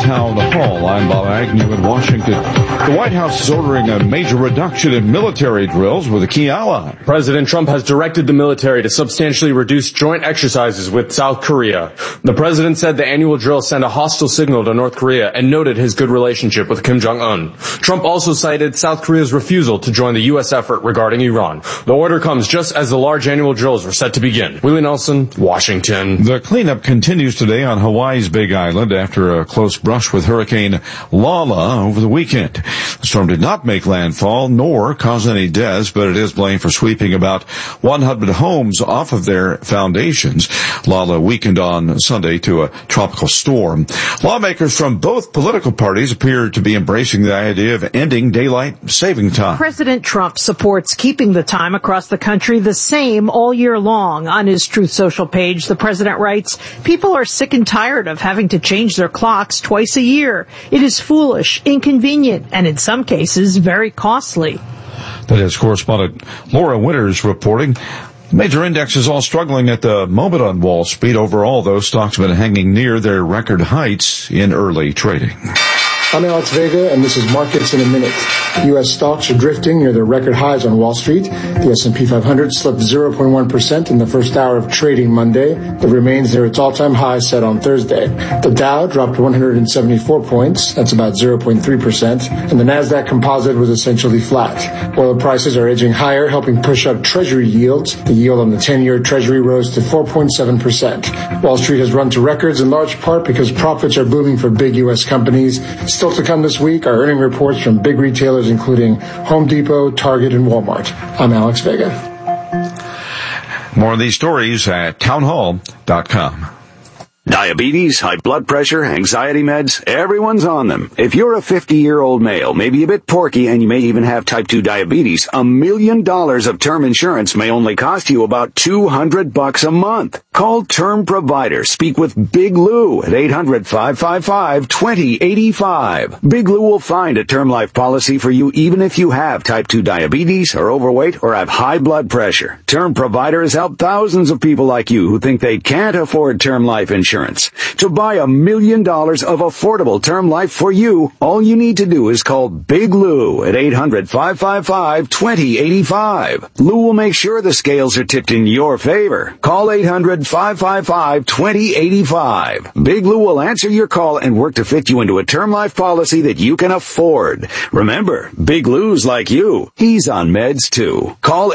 Town Hall. I'm Bob Agnew in Washington. The White House is ordering a major reduction in military drills with a key ally. President Trump has directed the military to substantially reduce joint exercises with South Korea. The president said the annual drills send a hostile signal to North Korea and noted his good relationship with Kim Jong-un. Trump also cited South Korea's refusal to join the U.S. effort regarding Iran. The order comes just as the large annual drills were set to begin. Willie Nelson, Washington. The cleanup continues today on Hawaii's Big Island after a close brush with Hurricane Lala over the weekend. The storm did not make landfall nor cause any deaths, but it is blamed for sweeping about 100 homes off of their foundations. Lala weakened on Sunday to a tropical storm. Lawmakers from both political parties appear to be embracing the idea of ending daylight saving time. President Trump supports keeping the time across the country the same all year long. On his Truth Social page, the president writes, "People are sick and tired of having to change their clocks twice a year. It is foolish, inconvenient, and in some cases, very costly." That is correspondent Laura Winters reporting. Major indexes all struggling at the moment on Wall Street. Overall, those stocks have been hanging near their record heights in early trading. I'm Alex Vega, and this is Markets in a Minute. U.S. stocks are drifting near their record highs on Wall Street. The S&P 500 slipped 0.1% in the first hour of trading Monday. It remains near its all-time high set on Thursday. The Dow dropped 174 points. That's about 0.3%. And the Nasdaq Composite was essentially flat. Oil prices are edging higher, helping push up Treasury yields. The yield on the 10-year Treasury rose to 4.7%. Wall Street has run to records in large part because profits are booming for big U.S. companies. Still to come this week are earning reports from big retailers including Home Depot, Target, and Walmart. I'm Alex Vega. More of these stories at townhall.com. Diabetes, high blood pressure, anxiety meds, everyone's on them. If you're a 50-year-old male, maybe a bit porky, and you may even have type 2 diabetes, $1 million of term insurance may only cost you about $200 a month. Call Term Provider. Speak with Big Lou at 800-555-2085. Big Lou will find a term life policy for you even if you have type 2 diabetes, are overweight, or have high blood pressure. Term Provider has helped thousands of people like you who think they can't afford term life insurance. To buy $1 million of affordable term life for you, all you need to do is call Big Lou at 800-555-2085. Lou will make sure the scales are tipped in your favor. Call 800-555-2085. Big Lou will answer your call and work to fit you into a term life policy that you can afford. Remember, Big Lou's like you. He's on meds too. Call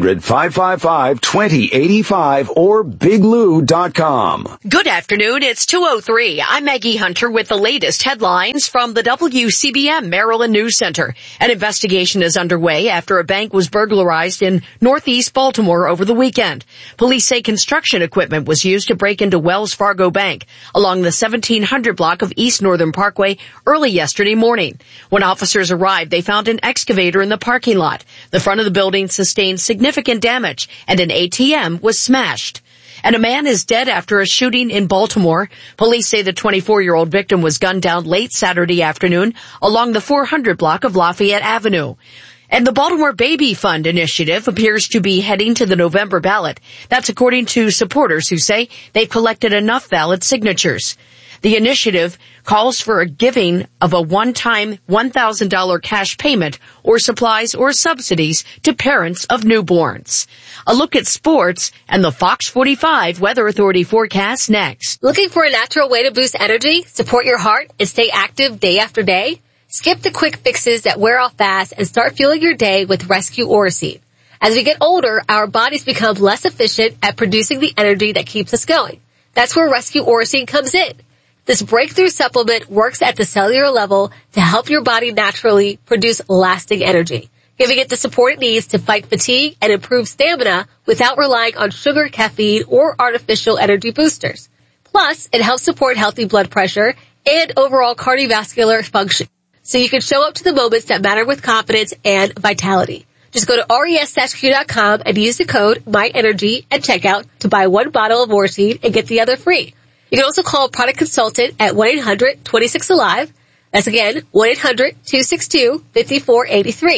800-555-2085 or biglou.com. Good afternoon. It's 2:03. I'm Maggie Hunter with the latest headlines from the WCBM Maryland News Center. An investigation is underway after a bank was burglarized in northeast Baltimore over the weekend. Police say construction equipment was used to break into Wells Fargo Bank along the 1700 block of East Northern Parkway early yesterday morning. When officers arrived, they found an excavator in the parking lot. The front of the building sustained significant damage, and an ATM was smashed. And a man is dead after a shooting in Baltimore. Police say the 24-year-old victim was gunned down late Saturday afternoon along the 400 block of Lafayette Avenue. And the Baltimore Baby Fund initiative appears to be heading to the November ballot. That's according to supporters who say they've collected enough valid signatures. The initiative calls for a giving of a one-time $1,000 cash payment or supplies or subsidies to parents of newborns. A look at sports and the Fox 45 Weather Authority forecast next. Looking for a natural way to boost energy, support your heart, and stay active day after day? Skip the quick fixes that wear off fast and start fueling your day with Rescue Oroseed. As we get older, our bodies become less efficient at producing the energy that keeps us going. That's where Rescue Oroseed comes in. This breakthrough supplement works at the cellular level to help your body naturally produce lasting energy, giving it the support it needs to fight fatigue and improve stamina without relying on sugar, caffeine, or artificial energy boosters. Plus, it helps support healthy blood pressure and overall cardiovascular function, so you can show up to the moments that matter with confidence and vitality. Just go to resq.com and use the code MyEnergy at checkout to buy one bottle of Oroseed and get the other free. You can also call a product consultant at 1-800-26-ALIVE. That's again, 1-800-262-5483.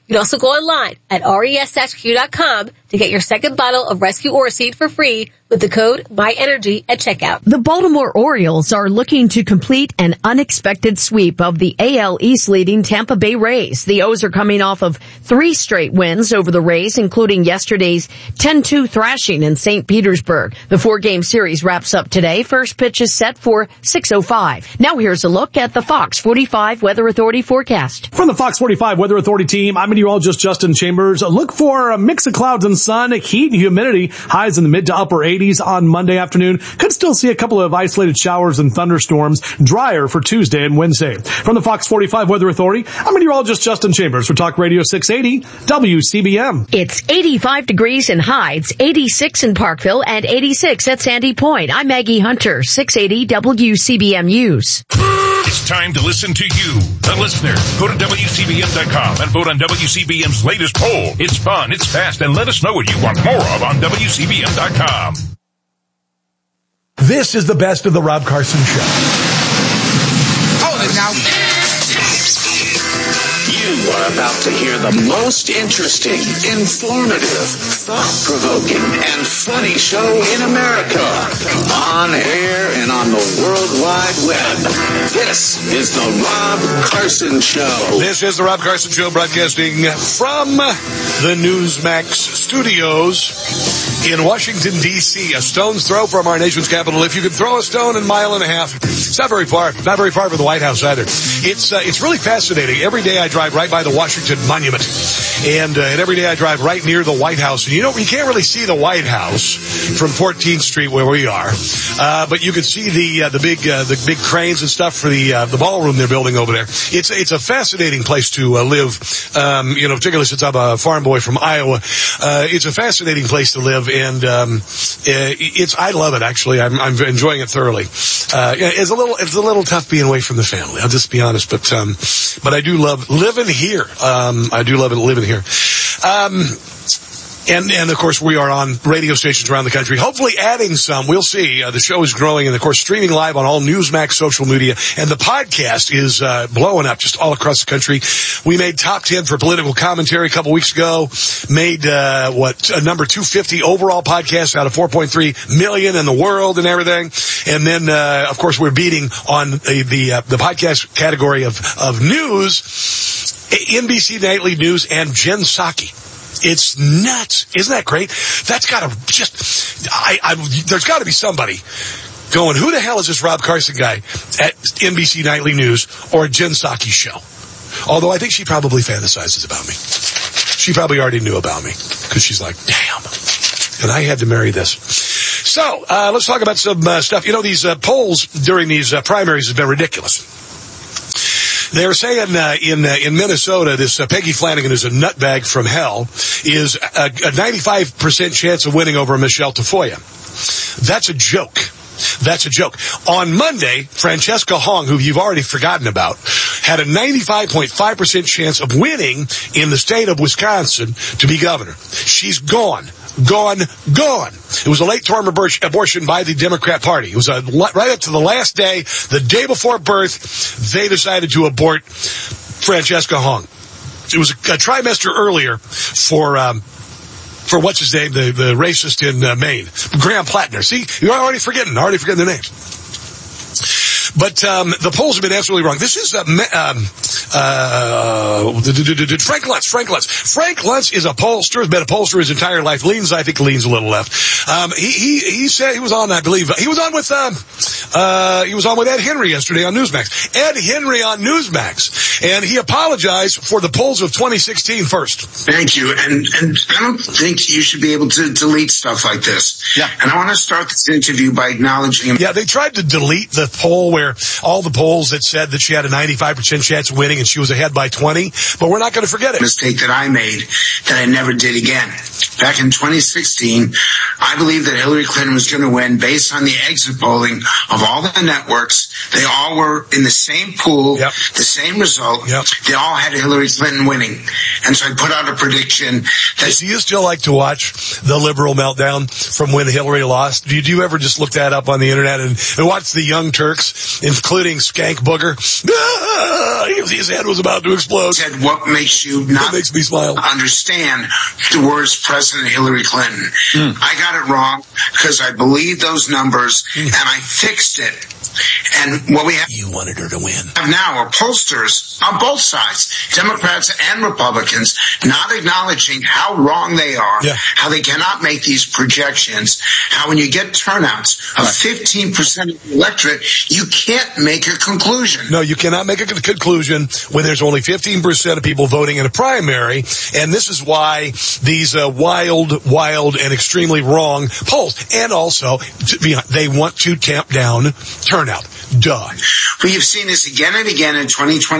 You can also go online at res-q.com to get your second bottle of Rescue Oreseed for free with the code MyEnergy at checkout. The Baltimore Orioles are looking to complete an unexpected sweep of the AL East leading Tampa Bay Rays. The O's are coming off of 3 straight wins over the Rays, including yesterday's 10-2 thrashing in St. Petersburg. The 4-game series wraps up today. First pitch is set for 6:05. Now here's a look at the Fox 45 Weather Authority forecast. From the Fox 45 Weather Authority team, I'm meteorologist Justin Chambers. Look for a mix of clouds and sun, heat and humidity, highs in the mid to upper 80s on Monday afternoon. Could still see a couple of isolated showers and thunderstorms, drier for Tuesday and Wednesday. From the Fox 45 Weather Authority, I'm meteorologist Justin Chambers for Talk Radio 680 WCBM. It's 85 degrees in Hides, 86 in Parkville, and 86 at Sandy Point. I'm Maggie Hunter, 680 WCBM News. It's time to listen to you, the listener. Go to WCBM.com and vote on WCBM's latest poll. It's fun, it's fast, and let us know what you want more of on WCBM.com. This is the best of the Rob Carson Show. Oh, now. You are about to hear the most interesting, informative, thought-provoking, and funny show in America. On air and on the World Wide Web. This is the Rob Carson Show. This is the Rob Carson Show, broadcasting from the Newsmax studios in Washington, D.C., a stone's throw from our nation's capital. If you could throw a stone in a mile and a half, it's not very far. Not very far from the White House either. It's really fascinating. Every day I drive right by the Washington Monument, and every day I drive right near the White House. And you can't really see the White House from 14th Street where we are, but you can see the big cranes and stuff for the ballroom they're building over there. It's a fascinating place to live. Particularly since I'm a farm boy from Iowa, it's a fascinating place to live, and I love it actually. I'm enjoying it thoroughly. It's a little tough being away from the family. I'll just be honest, but I do love living here. I do love it living here. And of course we are on radio stations around the country, hopefully adding some. We'll see. The show is growing, and of course streaming live on all Newsmax social media, and the podcast is blowing up just all across the country. We made top 10 for political commentary a couple weeks ago, made a number 250 overall podcast out of 4.3 million in the world and everything. And then of course we're beating on the podcast category of news, NBC Nightly News and Jen Psaki. It's nuts. Isn't that great? That's gotta there's gotta be somebody going, who the hell is this Rob Carson guy at NBC Nightly News or Jen Psaki's show? Although I think she probably fantasizes about me. She probably already knew about me because she's like, damn, and I had to marry this. So, let's talk about some stuff. These polls during these primaries have been ridiculous. They're saying in Minnesota, this Peggy Flanagan is a nutbag from hell, is a 95% chance of winning over Michelle Tafoya. That's a joke. That's a joke. On Monday, Francesca Hong, who you've already forgotten about, had a 95.5% chance of winning in the state of Wisconsin to be governor. She's gone. Gone. It was a late-term abortion by the Democrat Party. It was right up to the last day, the day before birth, they decided to abort Francesca Hong. It was a trimester earlier for what's his name, the racist in Maine, Graham Plattner. See, you're already forgetting their names. But the polls have been absolutely wrong. This is Frank Luntz. Frank Luntz is a pollster, has been a pollster his entire life. Leans a little left. He said he was on, I believe, he was on with Ed Henry yesterday on Newsmax. Ed Henry on Newsmax. And he apologized for the polls of 2016 first. Thank you. And I don't think you should be able to delete stuff like this. Yeah. And I want to start this interview by acknowledging him. Yeah, they tried to delete the poll where all the polls that said that she had a 95% chance of winning and she was ahead by 20, but we're not going to forget it. Mistake that I made that I never did again. Back in 2016, I believed that Hillary Clinton was going to win based on the exit polling of all the networks. They all were in the same pool, the same result. They all had Hillary Clinton winning. And so I put out a prediction that... Do you still like to watch the liberal meltdown from when Hillary lost? Did you ever just look that up on the internet and watch the Young Turks, including Skank Booger? His head was about to explode. Said, what makes you not makes me smile. Understand the words President Hillary Clinton? I got it wrong because I believed those numbers and I fixed it. And what we have, you wanted her to win. Now are pollsters on both sides, Democrats and Republicans, not acknowledging how wrong they are, how they cannot make these projections, how when you get turnouts of 15% of the electorate, you can't make a conclusion. No, you cannot make a conclusion when there's only 15% of people voting in a primary, and this is why these wild, and extremely wrong polls. And also, they want to tamp down turnout. Duh. We have seen this again and again in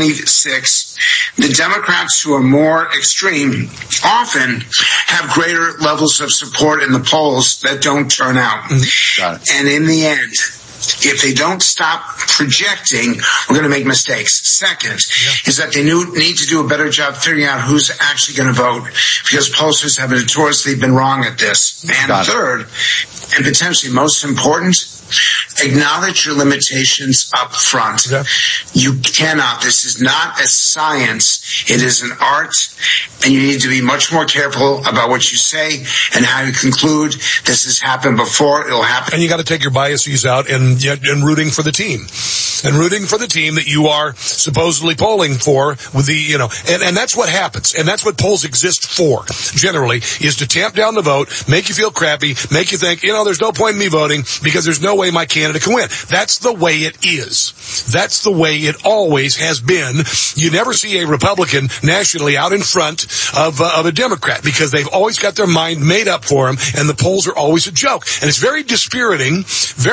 2026. The Democrats who are more extreme often have greater levels of support in the polls that don't turn out. Got it. And in the end, if they don't stop projecting, we're going to make mistakes. Second is that they need to do a better job figuring out who's actually going to vote, because pollsters have notoriously been wrong at this. And third, and potentially most important, acknowledge your limitations up front. You cannot. This is not a science. It is an art, and you need to be much more careful about what you say and how you conclude. This has happened before. It'll happen. And you got to take your biases out and rooting for the team. And rooting for the team that you are supposedly polling for with the, and that's what happens. And that's what polls exist for, generally, is to tamp down the vote, make you feel crappy, make you think, there's no point in me voting because there's no way my candidate can win. That's the way it is. That's the way it always has been. You never see a Republican nationally out in front of a Democrat because they've always got their mind made up for them, and the polls are always a joke. And it's very dispiriting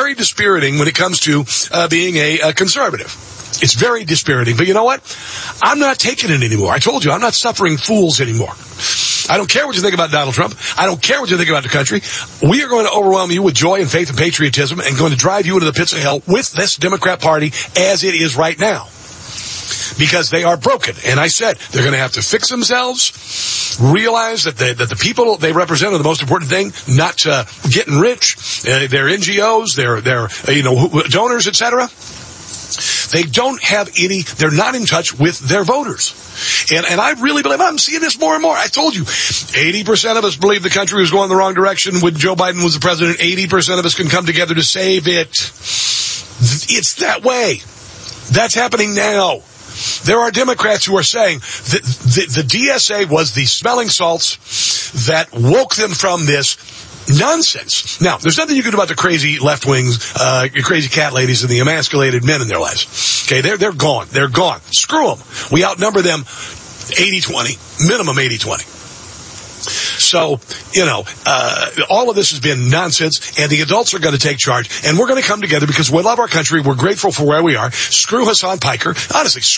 when it comes to being a conservative. It's very dispiriting. But you know what? I'm not taking it anymore. I told you, I'm not suffering fools anymore. I don't care what you think about Donald Trump. I don't care what you think about the country. We are going to overwhelm you with joy and faith and patriotism and going to drive you into the pits of hell with this Democrat Party as it is right now. Because they are broken. And I said, they're going to have to fix themselves, realize that the people they represent are the most important thing, not getting rich, their NGOs, their donors, etc. They don't have any, they're not in touch with their voters. And I really believe, I'm seeing this more and more. I told you, 80% of us believe the country was going the wrong direction when Joe Biden was the president. 80% of us can come together to save it. It's that way. That's happening now. There are Democrats who are saying that the DSA was the smelling salts that woke them from this nonsense. Now, there's nothing you can do about the crazy left wings, crazy cat ladies and the emasculated men in their lives. Okay, they're gone. They're gone. Screw them. We outnumber them 80-20, minimum 80-20. So, all of this has been nonsense, and the adults are going to take charge, and we're going to come together because we love our country. We're grateful for where we are. Screw Hassan Piker. Honestly,